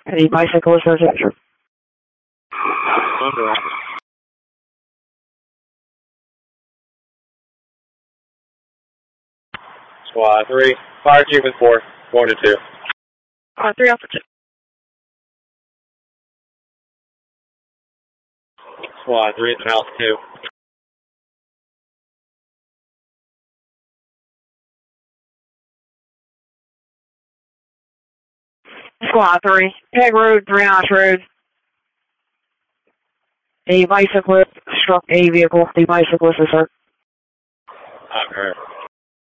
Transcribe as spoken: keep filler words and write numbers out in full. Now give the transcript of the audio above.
The bicyclist is injured. Squad three, fire Cuban four, going to two. Squad three, Alpha two. Squad three, it's an Alpha two. Squad three, Peg Road, Three Notch Road. A bicyclist struck a vehicle. The bicyclist is hurt. Okay.